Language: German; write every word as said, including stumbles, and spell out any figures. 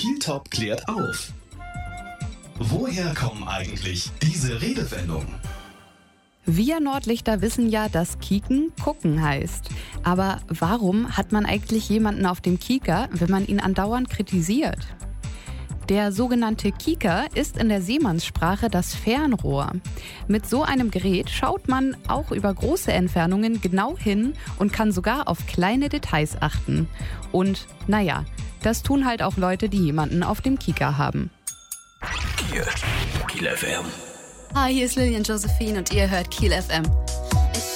Kiel Top klärt auf. Woher kommen eigentlich diese Redewendungen? Wir Nordlichter wissen ja, dass Kieken gucken heißt. Aber warum hat man eigentlich jemanden auf dem Kieker, wenn man ihn andauernd kritisiert? Der sogenannte Kieker ist in der Seemannssprache das Fernrohr. Mit so einem Gerät schaut man auch über große Entfernungen genau hin und kann sogar auf kleine Details achten. Und naja, das tun halt auch Leute, die jemanden auf dem Kieker haben. Kiel, Kiel F M. Hi, hier ist Lilian Josephine und ihr hört Kiel F M.